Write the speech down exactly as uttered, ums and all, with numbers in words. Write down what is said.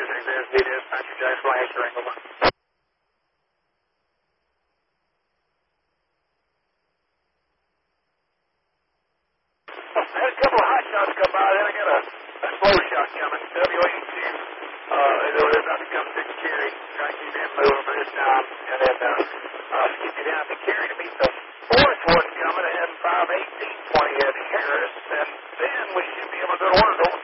two six zero, speed dispatcher, Jack Flash, Ringo. I had a couple of hot shots come by, then I got a, a slow shot coming, W A two. Uh, they're about to come to Cary, trying to keep him moving for this time, and then uh, uh, skip you down to Cary to meet the fourth one coming ahead in five eighteen twenty at Harris, and then we should be able to go to work.